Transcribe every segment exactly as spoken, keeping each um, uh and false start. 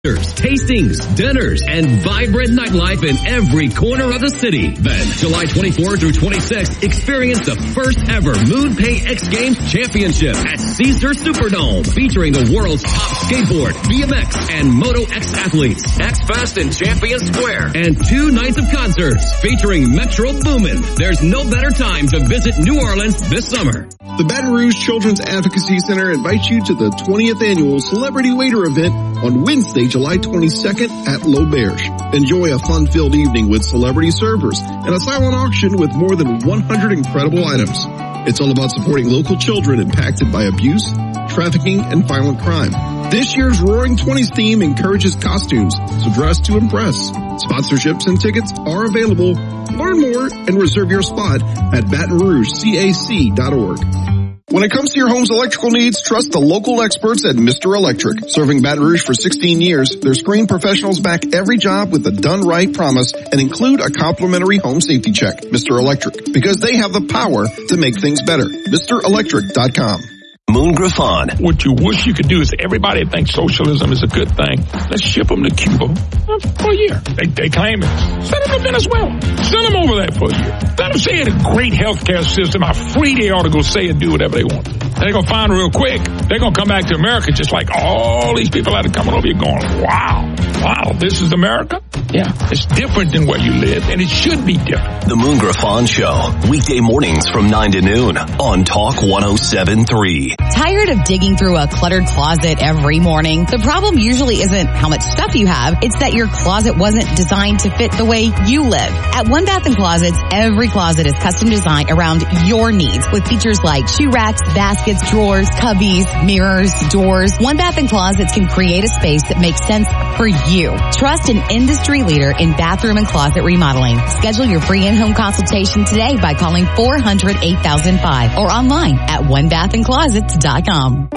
tastings, dinners, and vibrant nightlife in every corner of the city. Then, July twenty-fourth through twenty-sixth, experience the first ever MoonPay X Games Championship at Caesar Superdome, featuring the world's top skateboard, B M X, and Moto X athletes, X Fest in Champion Square, and two nights of concerts featuring Metro Boomin. There's no better time to visit New Orleans this summer. The Baton Rouge Children's Advocacy Center invites you to the twentieth Annual Celebrity Waiter event on Wednesday, July twenty-second at L'Auberge. Enjoy a fun-filled evening with celebrity servers and a silent auction with more than one hundred incredible items. It's all about supporting local children impacted by abuse, trafficking, and violent crime. This year's Roaring Twenties theme encourages costumes, so dress to impress. Sponsorships and tickets are available. Learn more and reserve your spot at baton rouge cac dot org. When it comes to your home's electrical needs, trust the local experts at Mister Electric. Serving Baton Rouge for sixteen years, their screened professionals back every job with a done-right promise and include a complimentary home safety check. Mister Electric, because they have the power to make things better. Mister Electric dot com. Moon Griffon. What you wish you could do is everybody thinks socialism is a good thing. Let's ship them to Cuba for a year. They, they claim it. Send them to Venezuela. Send them over there for a year. Let them say it's a great healthcare system, how free they ought to go say and do whatever they want. They're going to find real quick. They're going to come back to America just like all these people that are coming over here going, wow, wow, this is America? Yeah, it's different than where you live, and it should be different. The Moon Griffon Show, weekday mornings from nine to noon on Talk one oh seven point three. Tired of digging through a cluttered closet every morning? The problem usually isn't how much stuff you have. It's that your closet wasn't designed to fit the way you live. At One Bath and Closets, every closet is custom designed around your needs with features like shoe racks, baskets, drawers, cubbies, mirrors, doors. One Bath and Closets can create a space that makes sense for you. Trust an industry leader in bathroom and closet remodeling. Schedule your free in-home consultation today by calling four hundred, eight thousand five or online at one bath and closets dot com.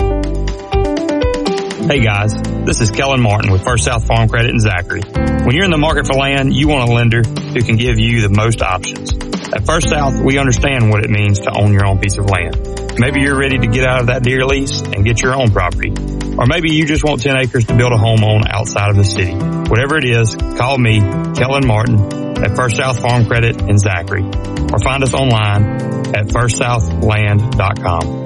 Hey guys, this is Kellen Martin with First South Farm Credit in Zachary. When you're in the market for land, you want a lender who can give you the most options. At First South, we understand what it means to own your own piece of land. Maybe you're ready to get out of that deer lease and get your own property. Or maybe you just want ten acres to build a home on outside of the city. Whatever it is, call me, Kellen Martin, at First South Farm Credit in Zachary. Or find us online at first south land dot com.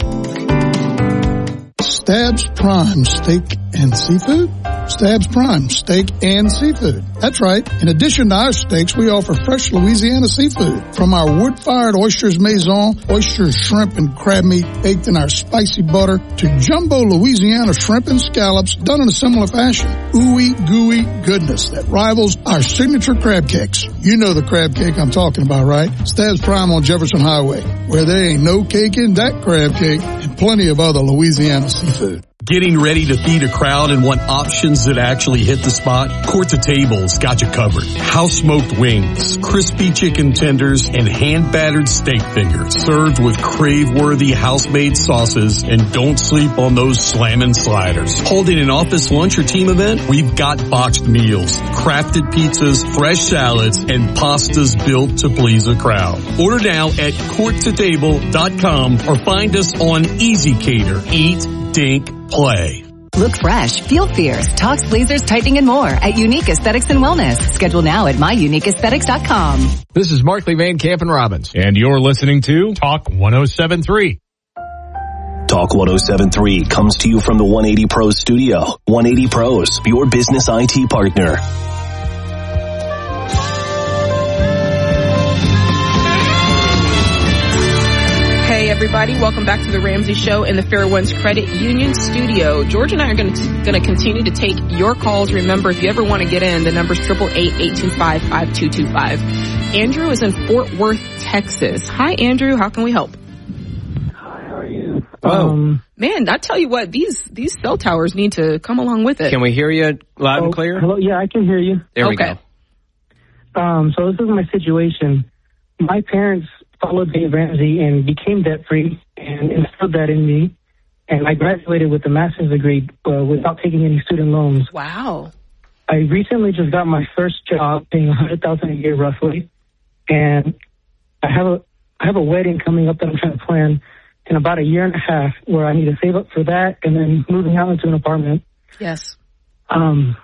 Stabs Prime Steak and Seafood? Stabs Prime Steak and Seafood. That's right. In addition to our steaks, we offer fresh Louisiana seafood. From our wood-fired oysters maison, oysters, shrimp, and crab meat baked in our spicy butter, to jumbo Louisiana shrimp and scallops done in a similar fashion. Ooey gooey goodness that rivals our signature crab cakes. You know the crab cake I'm talking about, right? Stabs Prime on Jefferson Highway, where there ain't no cake in that crab cake, and plenty of other Louisiana seafood. Getting ready to feed a crowd and want options that actually hit the spot? Court to Table's got you covered. House smoked wings, crispy chicken tenders, and hand-battered steak fingers served with crave-worthy house-made sauces, and don't sleep on those slammin' sliders. Holding an office lunch or team event? We've got boxed meals, crafted pizzas, fresh salads, and pastas built to please a crowd. Order now at court to table dot com or find us on Easy Cater. Eat, Dink, Play. Look fresh, feel fierce, talks, lasers, typing, and more at Unique Aesthetics and Wellness. Schedule now at my unique aesthetics dot com. This is Markley Van Camp and Robbins, and you're listening to Talk one oh seven point three. Talk one oh seven point three comes to you from the one eighty Pros studio. one eighty Pros, your business I T partner. Hey everybody, welcome back to the Ramsey Show in the Fair Winds Credit Union studio. George and I are going to going to continue to take your calls. Remember, if you ever want to get in, the number's eight eight eight, eight two five, five two two five. Andrew is in Fort Worth, Texas. Hi Andrew, how can we help? Hi, how are you? Um, man, I tell you what, these these cell towers need to come along with it. Can we hear you loud oh, and clear? Hello, yeah, I can hear you. There we okay. go. Um, so this is my situation. My parents followed Dave Ramsey and became debt-free and instilled that in me. And I graduated with a master's degree uh, without taking any student loans. Wow. I recently just got my first job paying one hundred thousand dollars a year roughly. And I have a I have a wedding coming up that I'm trying to plan in about a year and a half where I need to save up for that and then moving out into an apartment. Yes. Um,